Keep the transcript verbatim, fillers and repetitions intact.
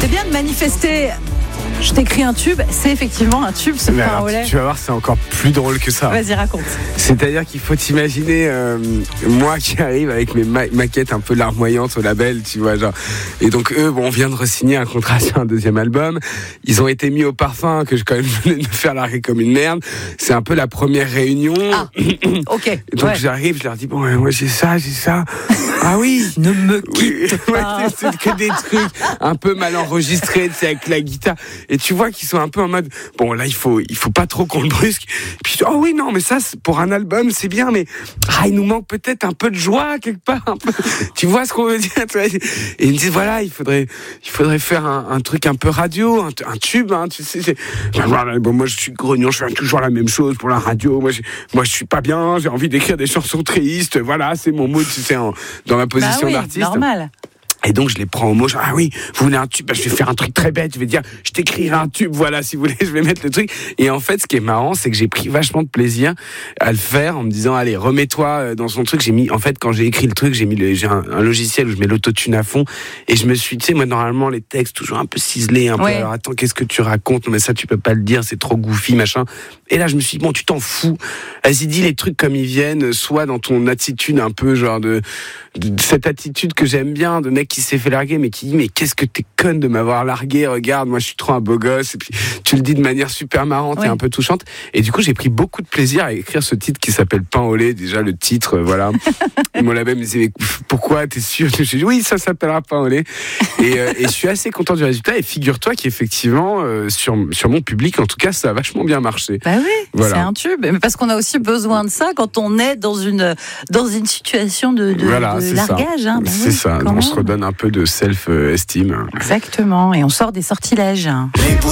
C'est bien de manifester. Je t'écris un tube, c'est effectivement un tube, ce pain au lait. Tu vas voir, c'est encore plus drôle que ça. Vas-y, raconte. C'est-à-dire qu'il faut t'imaginer euh, moi qui arrive avec mes ma- maquettes un peu larmoyantes au label, tu vois, genre. Et donc eux, bon, on vient de re-signer un contrat sur un deuxième album. Ils ont été mis au parfum que je quand même venais de me faire larguer comme une merde. C'est un peu la première réunion. Ah, ok. Donc ouais. j'arrive, je leur dis bon, moi j'ai ça, j'ai ça. Ah oui. Ne me Oui, quitte ouais, pas. c'est, c'est que des trucs un peu mal enregistrés, tu sais, avec la guitare. Et tu vois qu'ils sont un peu en mode, bon là il faut, il faut pas trop qu'on le brusque. Et puis oh oui non mais ça c'est pour un album c'est bien mais ah il nous manque peut-être un peu de joie quelque part. Un peu. Tu vois ce qu'on veut dire. Et ils me disent voilà il faudrait, il faudrait faire un, un truc un peu radio, un, un tube. Hein, tu sais. C'est... Bon moi je suis grognon, je fais toujours la même chose pour la radio. Moi je, moi je suis pas bien, j'ai envie d'écrire des chansons tristes. Voilà c'est mon mood, tu sais en, dans ma position bah oui, d'artiste. Normal. Et donc je les prends au mot, genre, ah oui, vous voulez un tube, bah, je vais faire un truc très bête, je vais dire, je t'écrirai un tube, voilà, si vous voulez, je vais mettre le truc. Et en fait, ce qui est marrant, c'est que j'ai pris vachement de plaisir à le faire en me disant, allez, remets-toi dans son truc. J'ai mis, en fait, quand j'ai écrit le truc, j'ai mis le, j'ai un, un logiciel où je mets l'autotune à fond et je me suis, tu sais, moi, normalement, les textes toujours un peu ciselés, un peu, ouais. alors attends, qu'est-ce que tu racontes? Non, mais ça, tu peux pas le dire, c'est trop goofy, machin. Et là, je me suis dit, bon, tu t'en fous. Vas-y, dis les trucs comme ils viennent, soit dans ton attitude un peu, genre de, de cette attitude que j'aime bien, de mec qui s'est fait larguer, mais qui dit mais qu'est-ce que t'es conne de m'avoir largué, regarde moi je suis trop un beau gosse, et puis tu le dis de manière super marrante oui. et un peu touchante, et du coup j'ai pris beaucoup de plaisir à écrire ce titre qui s'appelle Pain au lait. Déjà le titre, voilà. Mon label me disait pourquoi, t'es sûr? Je dis oui, ça s'appellera Pain au lait, et, euh, et je suis assez content du résultat, et figure-toi qu'effectivement euh, sur, sur mon public en tout cas ça a vachement bien marché. Bah oui, voilà. C'est un tube, mais parce qu'on a aussi besoin de ça quand on est dans une, dans une situation de, de, voilà, de c'est largage ça. hein. Bah c'est oui, ça, on même. se redonne un peu de self-esteem. Exactement, et on sort des sortilèges.